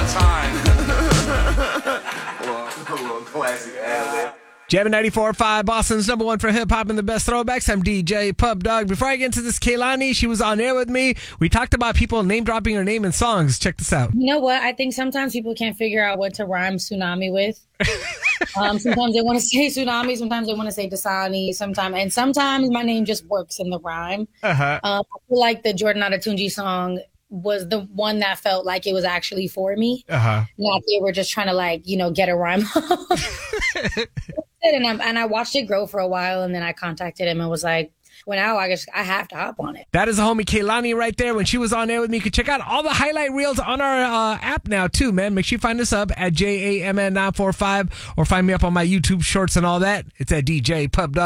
my time. Classic ad-lib. Jamming 94.5, Boston's number one for hip-hop and the best throwbacks. I'm DJ Pub Dog. Before I get into this, Kehlani, she was on air with me. We talked about people name-dropping her name in songs. Check this out. You know what? I think sometimes people can't figure out what to rhyme tsunami with. Sometimes they want to say tsunami. Sometimes they want to say Dasani. Sometimes my name just works in the rhyme. I feel like the Jordan Adetunji song was the one that felt like it was actually for me. Not they were just trying to get a rhyme. And I watched it grow for a while, and then I contacted him and was like, well, now I guess I have to hop on it. That is a homie Kehlani right there. When she was on air with me, you can check out all the highlight reels on our app now, too, man. Make sure you find us up at JAMN945 or find me up on my YouTube shorts and all that. It's at DJ Pub Dog.